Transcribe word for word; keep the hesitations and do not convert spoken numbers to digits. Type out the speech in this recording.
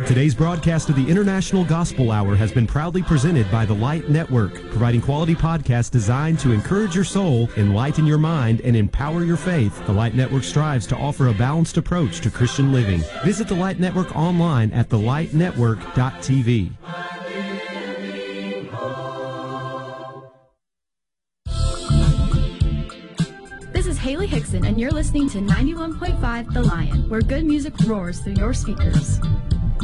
Today's broadcast of the International Gospel Hour has been proudly presented by The Light Network, providing quality podcasts designed to encourage your soul, enlighten your mind, and empower your faith. The Light Network strives to offer a balanced approach to Christian living. Visit The Light Network online at the light network dot t v. This is Haley Hickson, and you're listening to ninety-one point five The Lion, where good music roars through your speakers.